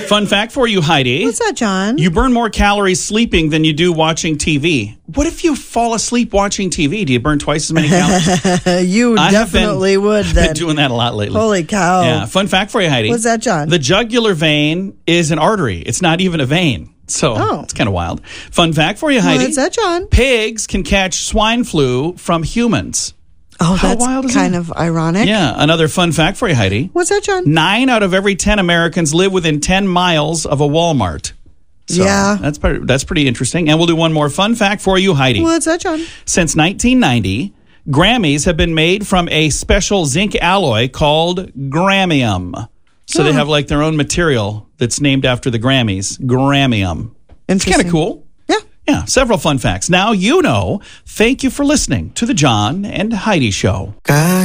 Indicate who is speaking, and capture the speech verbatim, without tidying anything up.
Speaker 1: Fun fact for you, Heidi.
Speaker 2: What's that, John?
Speaker 1: You burn more calories sleeping than you do watching T V. What if you fall asleep watching T V? Do you burn twice as many calories?
Speaker 2: you
Speaker 1: I have
Speaker 2: definitely
Speaker 1: been,
Speaker 2: would
Speaker 1: I've
Speaker 2: then.
Speaker 1: been doing that a lot lately.
Speaker 2: Holy cow.
Speaker 1: Yeah. Fun fact for you, Heidi.
Speaker 2: What's that, John?
Speaker 1: The jugular vein is an artery. It's not even a vein. So
Speaker 2: Oh.
Speaker 1: it's kind of wild. Fun fact for you, Heidi.
Speaker 2: What's that, John?
Speaker 1: Pigs can catch swine flu from humans.
Speaker 2: Oh,
Speaker 1: How
Speaker 2: that's
Speaker 1: wild is
Speaker 2: kind
Speaker 1: that?
Speaker 2: of ironic.
Speaker 1: Yeah. Another fun fact for you, Heidi.
Speaker 2: What's that, John?
Speaker 1: Nine out of every ten Americans live within ten miles of a Walmart. So
Speaker 2: Yeah.
Speaker 1: That's pretty, that's pretty interesting. And we'll do one more fun fact for you, Heidi.
Speaker 2: What's that, John?
Speaker 1: Since nineteen ninety, Grammys have been made from a special zinc alloy called Grammium. So they
Speaker 2: Oh.
Speaker 1: have like their own material that's named after the Grammys, Grammium. It's kind of
Speaker 2: Interesting.
Speaker 1: cool.
Speaker 2: Yeah.
Speaker 1: Yeah, several fun facts. Now you know. Thank you for listening to the John and Heidi Show.
Speaker 3: God.